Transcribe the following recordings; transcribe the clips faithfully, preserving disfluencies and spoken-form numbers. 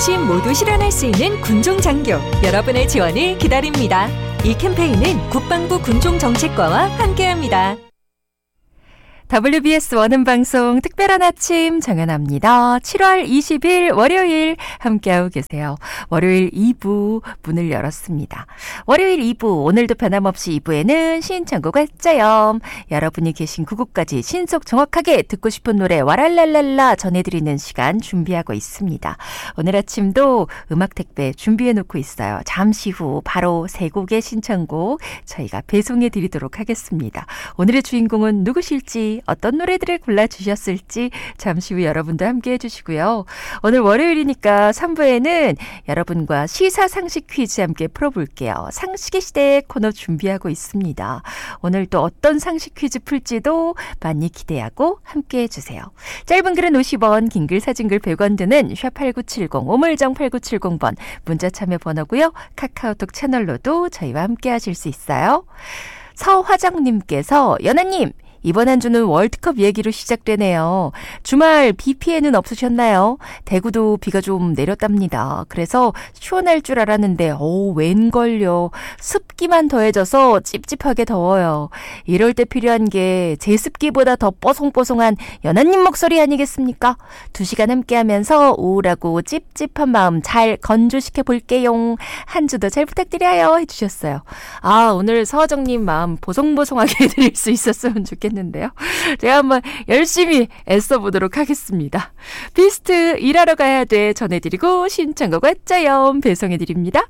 어르신 모두 실현할 수 있는 군종장교, 여러분의 지원을 기다립니다. 이 캠페인은 국방부 군종정책과와 함께합니다. 더블유비에스 원음방송 특별한 아침 정연아입니다. 칠월 이십일 월요일 함께하고 계세요. 월요일 이 부 문을 열었습니다. 월요일 이 부 오늘도 변함없이 이 부에는 신청곡 했자염. 여러분이 계신 구국까지 신속 정확하게 듣고 싶은 노래 와랄랄랄라 전해드리는 시간 준비하고 있습니다. 오늘 아침도 음악 택배 준비해놓고 있어요. 잠시 후 바로 세 곡의 신청곡 저희가 배송해드리도록 하겠습니다. 오늘의 주인공은 누구실지 어떤 노래들을 골라주셨을지 잠시 후 여러분도 함께 해주시고요. 오늘 월요일이니까 삼 부에는 여러분과 시사상식 퀴즈 함께 풀어볼게요. 상식의 시대 코너 준비하고 있습니다. 오늘 또 어떤 상식 퀴즈 풀지도 많이 기대하고 함께 해주세요. 짧은 글은 오십 원, 긴 글, 사진 글 백 원 드는 샵팔구칠공, 오물정 팔구칠공 번 문자 참여 번호고요. 카카오톡 채널로도 저희와 함께 하실 수 있어요. 서화정님께서 연아님, 이번 한 주는 월드컵 얘기로 시작되네요. 주말 비 피해는 없으셨나요? 대구도 비가 좀 내렸답니다. 그래서 시원할 줄 알았는데 오, 웬걸요. 습기만 더해져서 찝찝하게 더워요. 이럴 때 필요한 게 제습기보다 더 뽀송뽀송한 연아님 목소리 아니겠습니까? 두 시간 함께하면서 우울하고 찝찝한 마음 잘 건조시켜 볼게요. 한 주도 잘 부탁드려요 해주셨어요. 아, 오늘 서정님 마음 보송보송하게 해드릴 수 있었으면 좋겠네요. 했는데요. 제가 한번 열심히 애써보도록 하겠습니다. 비스트 일하러 가야 돼 전해드리고 신청곡 왔자요 배송해드립니다.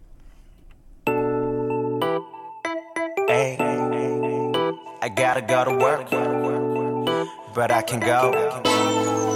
Hey, I gotta go to work, but I can go